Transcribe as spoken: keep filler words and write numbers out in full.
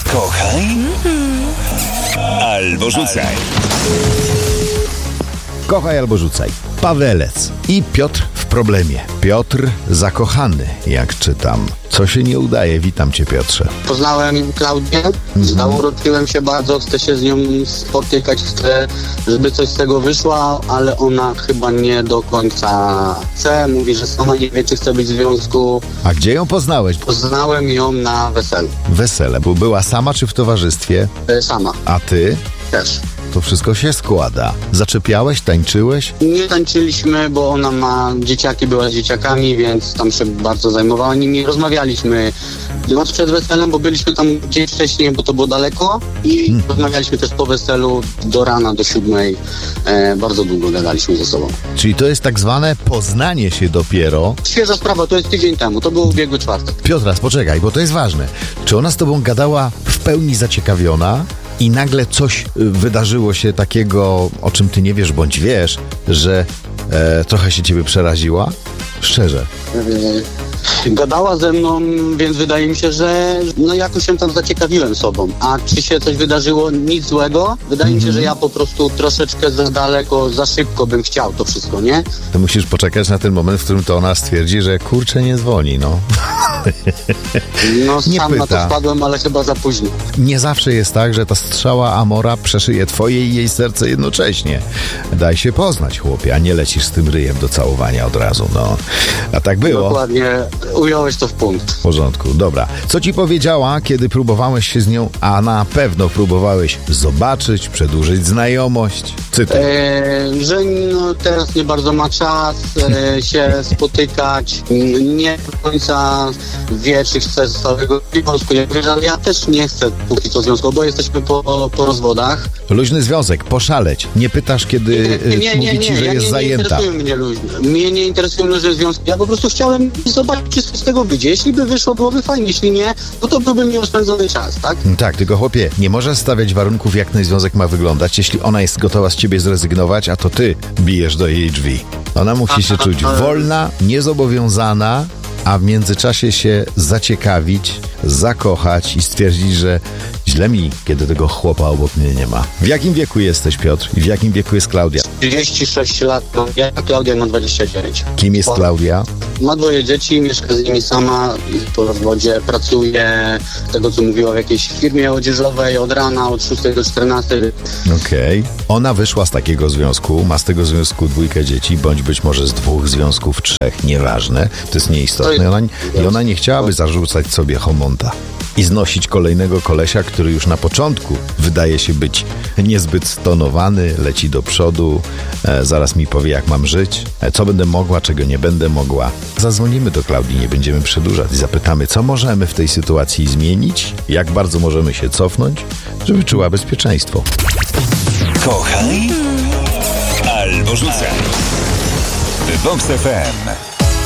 Kochaj albo rzucaj. Kochaj albo rzucaj. Pawelec i Piotr w problemie. Piotr zakochany, jak czytam. Co się nie udaje? Witam cię, Piotrze. Poznałem Klaudię, mhm. zauroczyłem się bardzo, chcę się z nią spotykać, chcę, żeby coś z tego wyszło, ale ona chyba nie do końca chce, mówi, że sama nie wie, czy chce być w związku. A gdzie ją poznałeś? Poznałem ją na weselu. Wesele, bo była sama czy w towarzystwie? E, sama. A ty? Też. To wszystko się składa. Zaczepiałeś, tańczyłeś? Nie tańczyliśmy, bo ona ma dzieciaki, była z dzieciakami, więc tam się bardzo zajmowała nimi. Rozmawialiśmy noc przed weselem, bo byliśmy tam dzień wcześniej, bo to było daleko i hmm. rozmawialiśmy też po weselu do rana, do siódmej. E, bardzo długo gadaliśmy ze sobą. Czyli to jest tak zwane poznanie się dopiero. Świeża sprawa, to jest tydzień temu, to był ubiegły czwartek. Piotras, poczekaj, bo to jest ważne. Czy ona z tobą gadała w pełni zaciekawiona? I nagle coś wydarzyło się takiego, o czym ty nie wiesz bądź wiesz, że e, trochę się ciebie przeraziła? Szczerze. Gadała ze mną, więc wydaje mi się, że no jakoś się tam zaciekawiłem sobą. A czy się coś wydarzyło? Nic złego. Wydaje mm-hmm. mi się, że ja po prostu troszeczkę za daleko, za szybko bym chciał to wszystko, nie? To musisz poczekać na ten moment, w którym to ona stwierdzi, że kurczę, nie dzwoni, no. No nie sam pyta. na to wpadłem, ale chyba za późno. Nie zawsze jest tak, że ta strzała Amora przeszyje twoje i jej serce jednocześnie. Daj się poznać, chłopie, a nie lecisz z tym ryjem do całowania od razu, no. A tak było. Dokładnie, ująłeś to w punkt. W porządku, dobra. Co ci powiedziała, kiedy próbowałeś się z nią, a na pewno próbowałeś zobaczyć, przedłużyć znajomość? Cytuj. Eee, że no, teraz nie bardzo ma czas e, się spotykać, nie do końca wie, czy chce z całego związku. Ja mówię, że ja też nie chcę póki co związku, bo jesteśmy po, po rozwodach. Luźny związek, poszaleć. Nie pytasz, kiedy nie, nie, nie, mówi ci, nie, że ja jest nie, zajęta. Nie interesują mnie luźne. Mnie nie interesują luźne związki. Ja po prostu chciałem zobaczyć, czy z tego wyjdzie. Jeśli by wyszło, byłoby fajnie. Jeśli nie, no to byłby miał spędzony czas, tak? Tak, tylko chłopie, nie możesz stawiać warunków, jak ten związek ma wyglądać, jeśli ona jest gotowa z ciebie zrezygnować, a to ty bijesz do jej drzwi. Ona musi się czuć wolna, niezobowiązana, a w międzyczasie się zaciekawić, zakochać i stwierdzić, że źle mi, kiedy tego chłopa obok mnie nie ma. W jakim wieku jesteś, Piotr? I w jakim wieku jest Klaudia? trzydzieści sześć lat, no, ja, Klaudia ma dwadzieścia dziewięć. Kim jest Klaudia? Ma dwoje dzieci, mieszka z nimi sama, po rozwodzie pracuje, z tego co mówiła, w jakiejś firmie odzieżowej od rana, od szóstej do czternastej. Okej. Okay. Ona wyszła z takiego związku, ma z tego związku dwójkę dzieci, bądź być może z dwóch związków, trzech, nieważne. To jest nieistotne. I ona, i ona nie chciałaby zarzucać sobie homonta i znosić kolejnego kolesia, który już na początku wydaje się być niezbyt stonowany, leci do przodu, e, zaraz mi powie, jak mam żyć, e, co będę mogła, czego nie będę mogła. Zadzwonimy do Klaudii, nie będziemy przedłużać i zapytamy, co możemy w tej sytuacji zmienić, jak bardzo możemy się cofnąć, żeby czuła bezpieczeństwo. Kochaj albo rzucaj. Vox F M.